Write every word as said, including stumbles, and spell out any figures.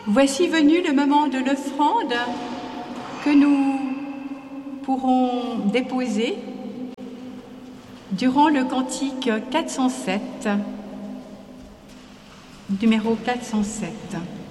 Voici venu le moment de l'offrande que nous pourrons déposer durant le cantique quatre cent sept, numéro quatre cent sept.